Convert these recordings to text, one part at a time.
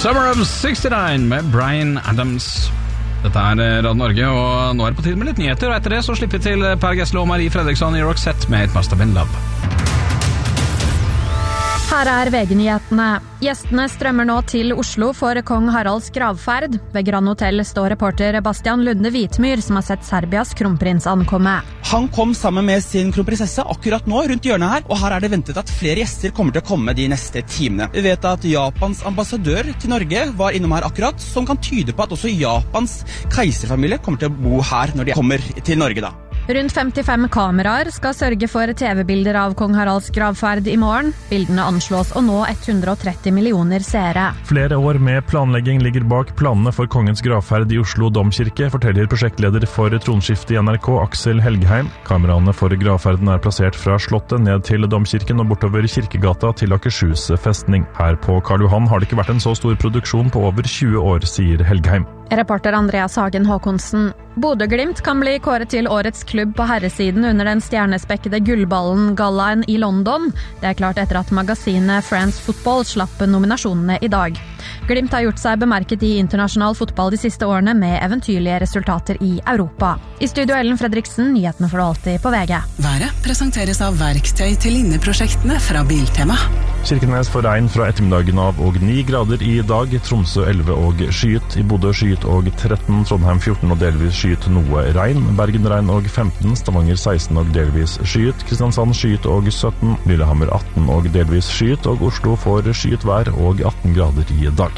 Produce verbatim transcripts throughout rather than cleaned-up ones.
Summer of seksti-ni med Bryan Adams. Dette er Radio Norge, og nå er det på tide med litt nyheter, og etter det så slipper vi til Per Gessle og Marie Fredriksson i Roxette med It Must Have Been Love. Her er V G-nyhetene. Gjestene strømmer nå til Oslo for kong Haralds gravferd. Ved Grand Hotel står reporter Bastian Lunde Hvitmyr, som har sett Serbias kronprins ankomme. Han kom sammen med sin kronprinsesse akkurat nå rundt hjørnet her, og her er det ventet at flere gjester kommer til å komme de neste timene. Vi vet at Japans ambassadør til Norge var innom her akkurat, som kan tyde på at også Japans keiserfamilie kommer til å bo her når de kommer til Norge da. Rundt femtifem kameraer skal sørge for T V-bilder av kong Haralds gravferd i morgen. Bildene anslås å nå hundre og tretti millioner seere. Flere år med planlegging ligger bak planene for kongens gravferd i Oslo domkirke, forteller prosjektleder for tronskiftet i N R K, Aksel Helgheim. Kameraene for gravferden er plassert fra Slottet ned til domkirken og bortover Kirkegata til Akershus festning. Her på Karl Johan har det ikke vært en så stor produksjon på over tjue år, sier Helgheim. Reporter Andreas Hagen Håkonsen. Bodø-Glimt kan bli kåret til årets klubb på herresiden under den stjernespekkede gullballen-gallaen i London. Det er klart etter at magasinet France Football slapp nominasjonene i dag. Glimt har gjort seg bemerket i internasjonal fotball de siste årene med eventyrlige resultater i Europa. I studio Ellen Fredriksen, nyhetene får du alltid på V G. Været presenteres av verktøy til linneprosjektene fra Biltema. Kirkenes får regn fra ettermiddagen av og ni grader i dag, Tromsø elleve og skyet, i Bodø skyet og tretten, Trondheim fjorten og delvis skyet noe regn, Bergen regn og femten, Stavanger seksten og delvis skyet, Kristiansand skyet og sytten, Lillehammer atten og delvis skyet, og Oslo får skyet vær og atten grader i dag.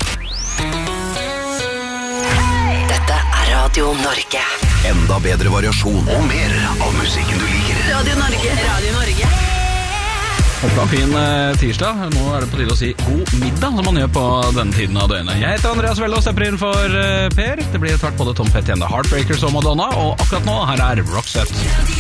Dette er Radio Norge. Enda bedre variasjon og mer av musikken du liker. Radio Norge. Radio Norge. Det var en fin uh, tirsdag. Nå er det på tide å si god middag, som man gjør på denne tiden av døgnet. Jeg heter Andreas Velle og stepper inn for uh, Per. Det blir etter hvert både Tom Petty and the Heartbreakers og Madonna, og akkurat nå her er Roxette.